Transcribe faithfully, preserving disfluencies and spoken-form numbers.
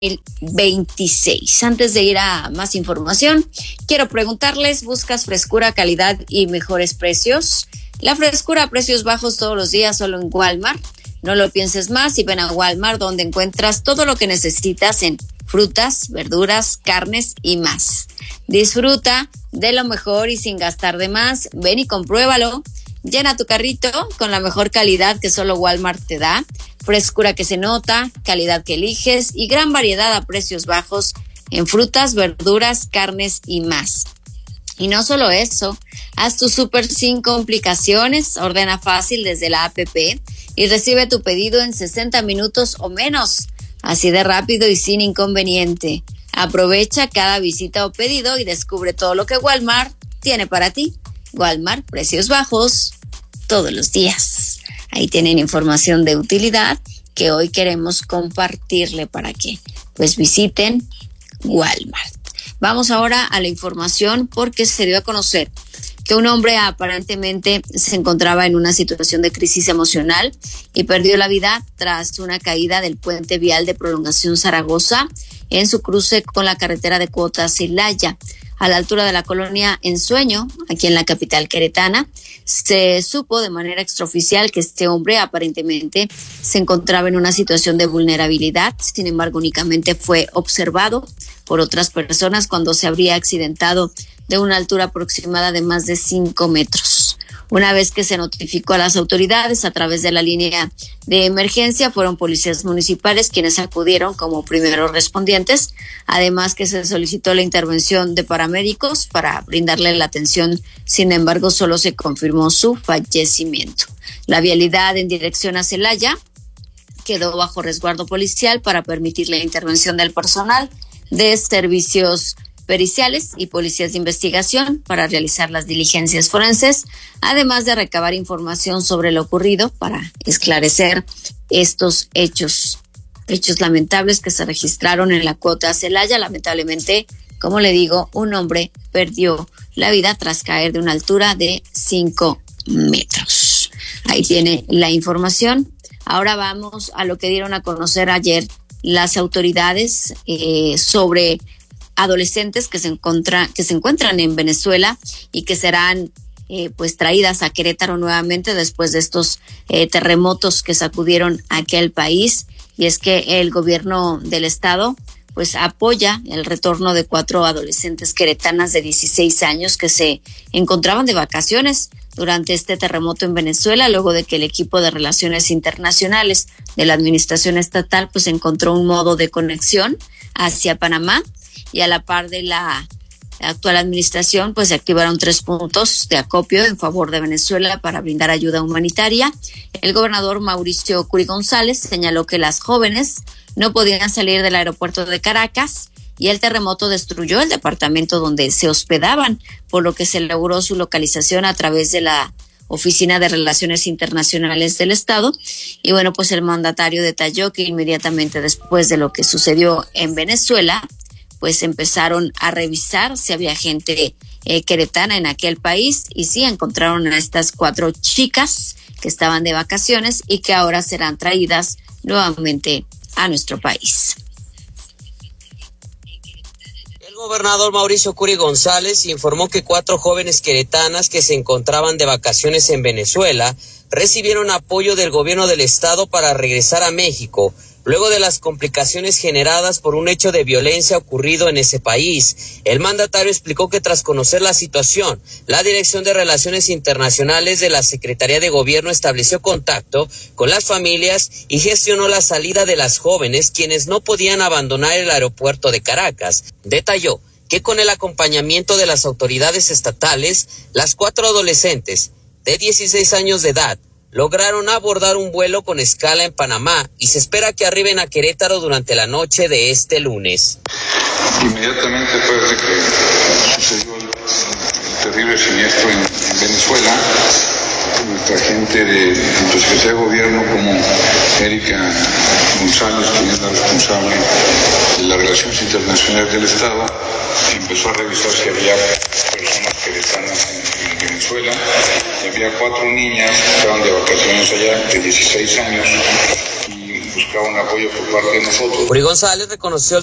veintiséis. Antes de ir a más información, quiero preguntarles, ¿buscas frescura, calidad y mejores precios? La frescura a precios bajos todos los días solo en Walmart. No lo pienses más y ven a Walmart, donde encuentras todo lo que necesitas en frutas, verduras, carnes y más. Disfruta de lo mejor y sin gastar de más. Ven y compruébalo. Llena tu carrito con la mejor calidad que solo Walmart te da. Frescura que se nota, calidad que eliges y gran variedad a precios bajos en frutas, verduras, carnes y más. Y no solo eso, haz tu súper sin complicaciones, ordena fácil desde la app y recibe tu pedido en sesenta minutos o menos, así de rápido y sin inconveniente. Aprovecha cada visita o pedido y descubre todo lo que Walmart tiene para ti. Walmart, precios bajos todos los días. Ahí tienen información de utilidad que hoy queremos compartirle para que pues visiten Walmart. Vamos ahora a la información porque se dio a conocer que un hombre aparentemente se encontraba en una situación de crisis emocional y perdió la vida tras una caída del puente vial de Prolongación Zaragoza en su cruce con la carretera de Cuautla-Celaya, a la altura de la colonia Ensueño, aquí en la capital queretana. Se supo de manera extraoficial que este hombre aparentemente se encontraba en una situación de vulnerabilidad. Sin embargo, únicamente fue observado por otras personas cuando se habría accidentado de una altura aproximada de más de cinco metros. Una vez que se notificó a las autoridades a través de la línea de emergencia, fueron policías municipales quienes acudieron como primeros respondientes, además que se solicitó la intervención de paramédicos para brindarle la atención. Sin embargo, solo se confirmó su fallecimiento. La vialidad en dirección a Celaya quedó bajo resguardo policial para permitir la intervención del personal de servicios periciales y policías de investigación para realizar las diligencias forenses, además de recabar información sobre lo ocurrido para esclarecer estos hechos, hechos lamentables que se registraron en la Cuautla-Celaya. Lamentablemente, como le digo, un hombre perdió la vida tras caer de una altura de cinco metros. Ahí tiene la información. Ahora vamos a lo que dieron a conocer ayer las autoridades eh, sobre adolescentes que se encuentran que se encuentran en Venezuela y que serán eh, pues traídas a Querétaro nuevamente después de estos eh, terremotos que sacudieron aquel país. Y es que el gobierno del estado pues apoya el retorno de cuatro adolescentes queretanas de dieciséis años que se encontraban de vacaciones durante este terremoto en Venezuela, luego de que el equipo de relaciones internacionales de la administración estatal pues encontró un modo de conexión hacia Panamá. Y a la par de la actual administración, pues se activaron tres puntos de acopio en favor de Venezuela para brindar ayuda humanitaria. El gobernador Mauricio Curi González señaló que las jóvenes no podían salir del aeropuerto de Caracas y el terremoto destruyó el departamento donde se hospedaban, por lo que se logró su localización a través de la Oficina de Relaciones Internacionales del Estado. Y bueno, pues el mandatario detalló que inmediatamente después de lo que sucedió en Venezuela, pues empezaron a revisar si había gente eh, queretana en aquel país y sí encontraron a estas cuatro chicas que estaban de vacaciones y que ahora serán traídas nuevamente a nuestro país. El gobernador Mauricio Curi González informó que cuatro jóvenes queretanas que se encontraban de vacaciones en Venezuela recibieron apoyo del gobierno del estado para regresar a México, luego de las complicaciones generadas por un hecho de violencia ocurrido en ese país. El mandatario explicó que tras conocer la situación, la Dirección de Relaciones Internacionales de la Secretaría de Gobierno estableció contacto con las familias y gestionó la salida de las jóvenes, quienes no podían abandonar el aeropuerto de Caracas. Detalló que con el acompañamiento de las autoridades estatales, las cuatro adolescentes de dieciséis años de edad lograron abordar un vuelo con escala en Panamá y se espera que arriben a Querétaro durante la noche de este lunes. Inmediatamente después de que sucedió el, el terrible siniestro en, en Venezuela, nuestra gente de tanto Secretaría de Gobierno como Erika González, quien es la responsable de las relaciones internacionales del Estado, empezó a revisar si había personas queretanas en, en Venezuela. Y había cuatro niñas que estaban de vacaciones allá, de dieciséis años, y buscaba un apoyo por parte de nosotros. Curi González reconoció